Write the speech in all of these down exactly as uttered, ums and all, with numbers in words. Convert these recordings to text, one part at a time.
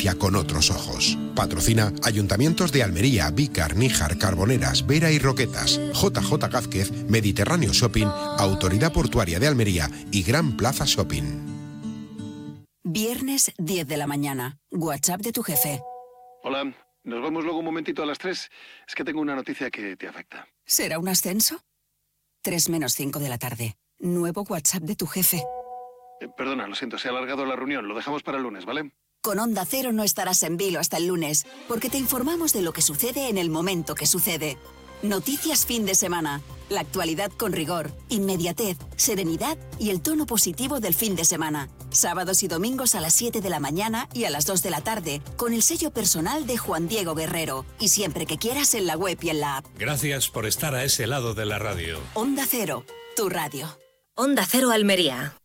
Galicia con otros ojos. Patrocina Ayuntamientos de Almería, Vícar, Níjar, Carboneras, Vera y Roquetas. J J Gázquez, Mediterráneo Shopping, Autoridad Portuaria de Almería y Gran Plaza Shopping. Viernes diez de la mañana. WhatsApp de tu jefe. Hola, nos vemos luego un momentito a las tres. Es que tengo una noticia que te afecta. ¿Será un ascenso? tres menos cinco de la tarde. Nuevo WhatsApp de tu jefe. Eh, perdona, lo siento, se ha alargado la reunión. Lo dejamos para el lunes, ¿vale? Con Onda Cero no estarás en vilo hasta el lunes, porque te informamos de lo que sucede en el momento que sucede. Noticias fin de semana. La actualidad con rigor, inmediatez, serenidad y el tono positivo del fin de semana. Sábados y domingos a las siete de la mañana y a las dos de la tarde, con el sello personal de Juan Diego Guerrero. Y siempre que quieras en la web y en la app. Gracias por estar a ese lado de la radio. Onda Cero, tu radio. Onda Cero Almería.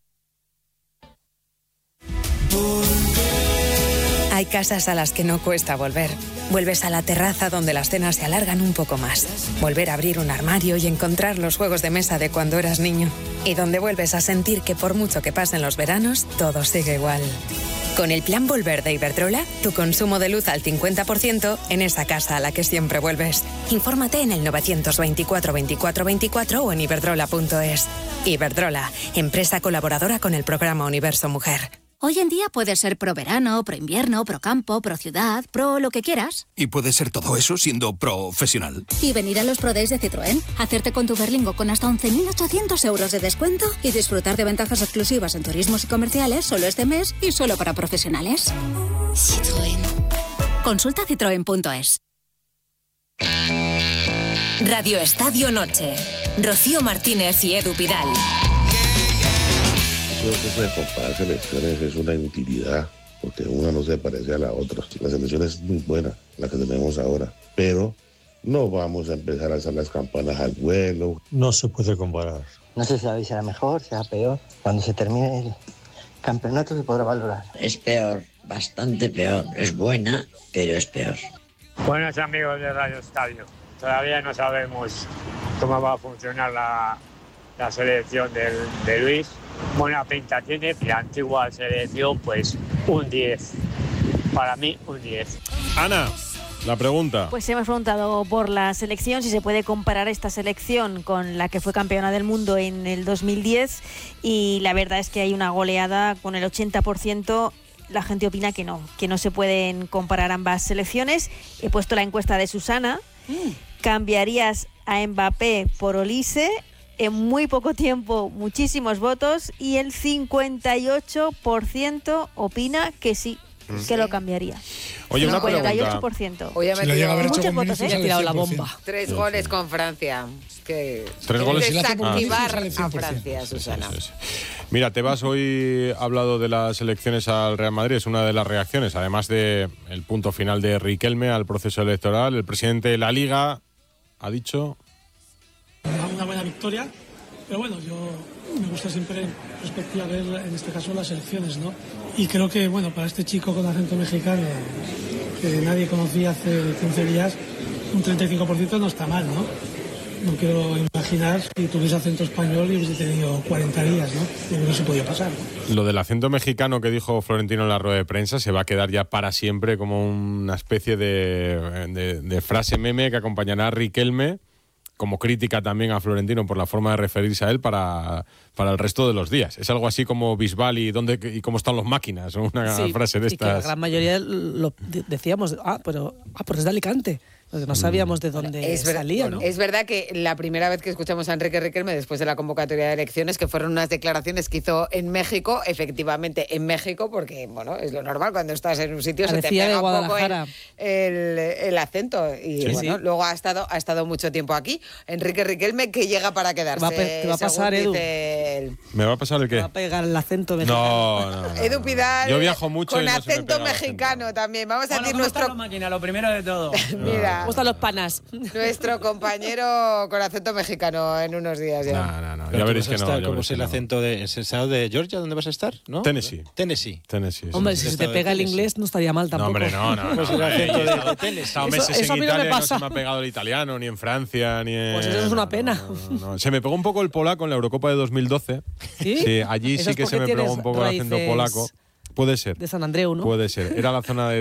Hay casas a las que no cuesta volver. Vuelves a la terraza donde las cenas se alargan un poco más. Volver a abrir un armario y encontrar los juegos de mesa de cuando eras niño. Y donde vuelves a sentir que por mucho que pasen los veranos, todo sigue igual. Con el plan Volver de Iberdrola, tu consumo de luz al cincuenta por ciento en esa casa a la que siempre vuelves. Infórmate en el novecientos veinticuatro veinticuatro veinticuatro o en iberdrola punto es. Iberdrola, empresa colaboradora con el programa Universo Mujer. Hoy en día puedes ser pro verano, pro invierno, pro campo, pro ciudad, pro lo que quieras. Y puedes ser todo eso siendo profesional. Y venir a los Pro Days de Citroën, hacerte con tu Berlingo con hasta once mil ochocientos euros de descuento y disfrutar de ventajas exclusivas en turismos y comerciales solo este mes y solo para profesionales. Citroën. Consulta citroen punto es. Radio Estadio Noche. Rocío Martínez y Edu Pidal. Creo que eso de comparar selecciones es una inutilidad, porque una no se parece a la otra. La selección es muy buena, la que tenemos ahora, pero no vamos a empezar a hacer las campanas al vuelo. No se puede comparar. No se sabe si será mejor, será peor. Cuando se termine el campeonato se podrá valorar. Es peor, bastante peor. Es buena, pero es peor. Buenos amigos de Radio Estadio. Todavía no sabemos cómo va a funcionar la, la selección del, de Luis. Buena pinta tiene, la antigua selección, pues un diez. Para mí, un diez. Ana, la pregunta. Pues hemos preguntado por la selección, si se puede comparar esta selección con la que fue campeona del mundo en el dos mil diez, y la verdad es que hay una goleada con el ochenta por ciento. La gente opina que no, que no se pueden comparar ambas selecciones. He puesto la encuesta de Susana. Mm. ¿Cambiarías a Mbappé por Olise? En muy poco tiempo, muchísimos votos, y el cincuenta y ocho por ciento opina que sí, sí. que lo cambiaría. Oye, una pregunta. cincuenta y ocho por ciento. Hoy ha metido muchos votos, ¿eh? Ha tirado la bomba. Tres sí, goles sí. con Francia. Que Tres goles. Desactivar ah, a Francia, Susana. Sí, sí, sí. Mira, Tebas hoy ha hablado de las elecciones al Real Madrid, es una de las reacciones, además del punto final de Riquelme al proceso electoral. El presidente de la Liga ha dicho... Una buena victoria, pero bueno, yo me gusta siempre respecto a ver en este caso las elecciones, ¿no? Y creo que, bueno, para este chico con acento mexicano, que nadie conocía hace quince días, un treinta y cinco por ciento no está mal, ¿no? No quiero imaginar si tuviese acento español y hubiese tenido cuarenta días, ¿no? No se podía pasar, ¿no? Lo del acento mexicano que dijo Florentino en la rueda de prensa se va a quedar ya para siempre como una especie de, de, de frase meme que acompañará a Riquelme, como crítica también a Florentino por la forma de referirse a él para, para el resto de los días. Es algo así como Bisbal y dónde y cómo están los máquinas, una sí, frase de estas. Y que la gran mayoría lo decíamos, ah, pero, ah, pero es de Alicante. Porque no sabíamos de dónde es ver, salía, ¿no? Es verdad que la primera vez que escuchamos a Enrique Riquelme después de la convocatoria de elecciones, que fueron unas declaraciones que hizo en México, efectivamente en México, porque bueno, es lo normal cuando estás en un sitio, se te pega un poco el, el, el acento. Y sí, bueno, sí. luego ha estado, ha estado mucho tiempo aquí. Enrique Riquelme, que llega para quedarse. Va, te va a pasar, Edu. El... ¿Me va a pasar el qué? Me va a pegar el acento mexicano. No, no, no, no. Edu Pidal. Yo viajo mucho con y no acento se me mexicano acento. También. Vamos a bueno, decir ¿cómo nuestro. está la máquina? Lo primero de todo. Mira. ¿Cómo están los panas? Nuestro compañero con acento mexicano en unos días ya. No, no, no. Ya veréis que no. ¿Cómo es el acento de ese estado de Georgia? ¿Dónde vas a estar? ¿No? Tennessee. Tennessee. Tennessee. Sí. Hombre, si se te pega el inglés no estaría mal tampoco. No, hombre, no, no. Pues no, el acento de, de Tennessee. He estado meses eso, eso en a mí no Italia me y no pasa. se me ha pegado el italiano, ni en Francia, ni en... Pues eso es una pena. No, no, no. Se me pegó un poco el polaco en la Eurocopa de dos mil doce. ¿Sí? Sí, allí sí que se me pegó un poco el acento polaco. Puede ser. De San Andreu, ¿no? Puede ser. Era la zona de